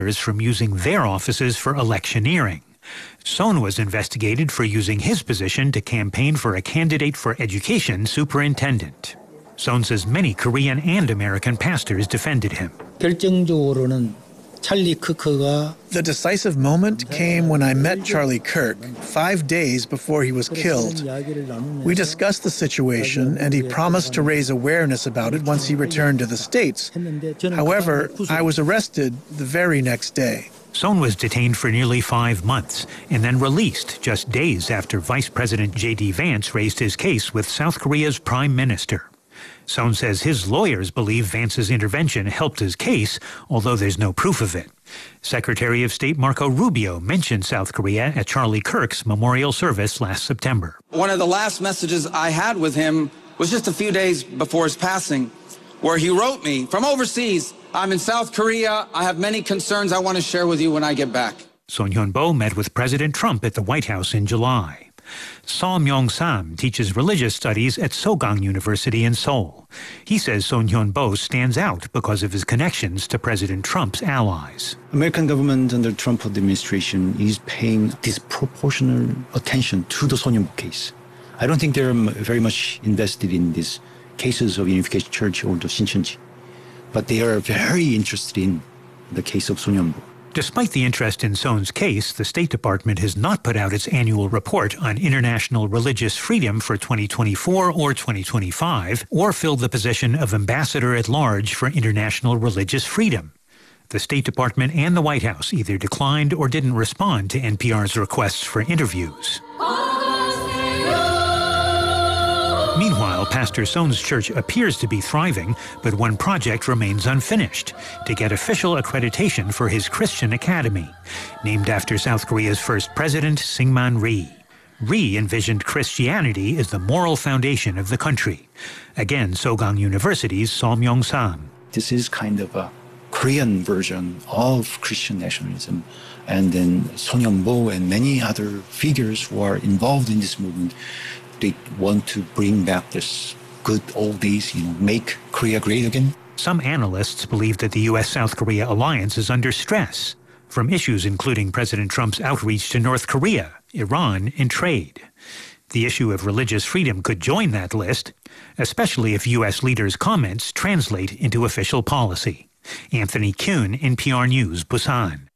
from using their offices for electioneering. Son was investigated for using his position to campaign for a candidate for education superintendent. Son says many Korean and American pastors defended him. 결정적으로는 The decisive moment came when I met Charlie Kirk 5 days before he was killed. We discussed the situation, and he promised to raise awareness about it once he returned to the States. However, I was arrested the very next day. Son was detained for nearly 5 months and then released just days after Vice President J.D. Vance raised his case with South Korea's prime minister. Son says his lawyers believe Vance's intervention helped his case, although there's no proof of it. Secretary of State Marco Rubio mentioned South Korea at Charlie Kirk's memorial service last September. One of the last messages I had with him was just a few days before his passing, where he wrote me, "From overseas, I'm in South Korea. I have many concerns I want to share with you when I get back." Son Hyun-bo met with President Trump at the White House in July. Seo Myung-sam teaches religious studies at Sogang University in Seoul. He says Son Hyun-bo stands out because of his connections to President Trump's allies. American government under Trump administration is paying disproportionate attention to the Son Hyun-bo case. I don't think they're very much invested in these cases of Unification Church or the Shincheonji, but they are very interested in the case of Son Hyun-bo. Despite the interest in Son's case, the State Department has not put out its annual report on international religious freedom for 2024 or 2025, or filled the position of Ambassador at Large for International Religious Freedom. The State Department and the White House either declined or didn't respond to NPR's requests for interviews. Meanwhile, Pastor Son's church appears to be thriving, but one project remains unfinished: to get official accreditation for his Christian academy, named after South Korea's first president, Syngman Rhee. Rhee envisioned Christianity as the moral foundation of the country. Again, Sogang University's Seo Myung-sam. This is kind of a Korean version of Christian nationalism. And then Son Hyun-bo and many other figures who are involved in this movement, they want to bring back this good old days, make Korea great again. Some analysts believe that the U.S.-South Korea alliance is under stress from issues including President Trump's outreach to North Korea, Iran, and trade. The issue of religious freedom could join that list, especially if U.S. leaders' comments translate into official policy. Anthony Kuhn, NPR News, Busan.